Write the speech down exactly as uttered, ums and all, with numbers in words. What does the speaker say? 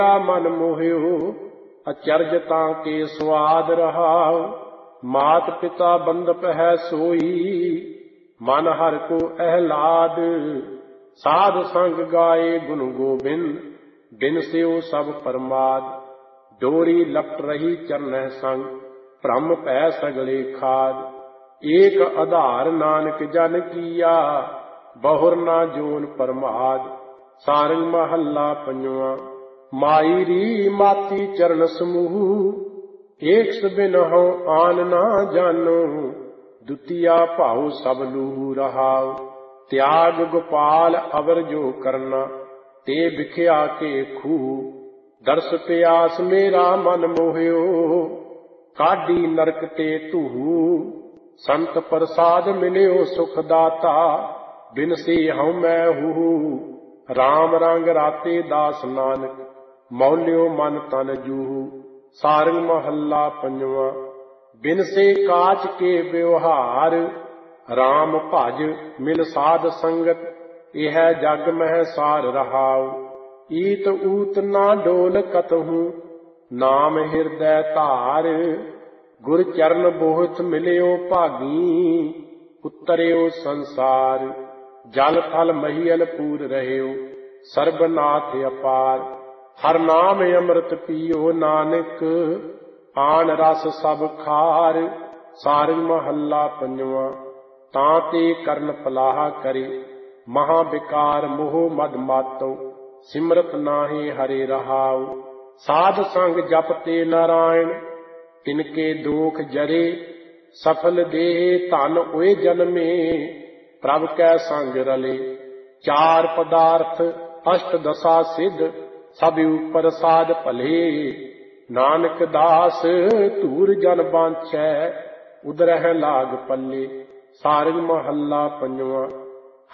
मन मोह्यो अचरज ताके स्वाद रहाओ। मात पिता बंदप है सोई मन हर को अहलाद। साध संग गाए गुण गोबिंद बिन सेओ सब परमाद। डोरी लपट रही चरण संग भ्रम पै सगले खाद। एक आधार नानक जन किया बहुर ना जोन परमाद। सारंग महला पंजवा। माई री माती चरण समूह एक बिन हो आन ना जानो। दुतिया भाव सब लूह रहाओ। त्याग गोपाल अवर जो करना ते बिख्या के खूह। दर्श प्यास मेरा मन मोह्यो काढ़ी नरक ते धूह। संत प्रसाद मिलियो सुख दाता बिन से हऊँ मैं हूँ। राम रंग राते दास नानक मौल्यो मन तन जूहू। सारंग महला पंजवा। बिन से काच के व्यवहार राम भज मिल साध संगत। यह जग मह सार रहाओ। ईत ऊत ना डोल कतहूँ नाम हृदय धार। गुर चरण बोहत मिलियो भागी उतरियो संसार। जल थल महियल पूर रहियो सर्बनाथ अपार। हर नाम अमृत पियो नानक आन रस सब खार। सारंग महला पंजवा। तांते करन पलाह करे महा विकार मोह मद मातो। सिमरत नाहि हरे रहाओ। साध संग जपते नारायण तिनके दोख जरे। सफल देह धन ओए जन्मे प्रभ कै संग रले। चार पदार्थ अष्ट दशा सिद्ध सब प्रसाद भले। नानक दास धूर जन बांछै उदरह लाग पल्ले। सारंग महला पंजवा।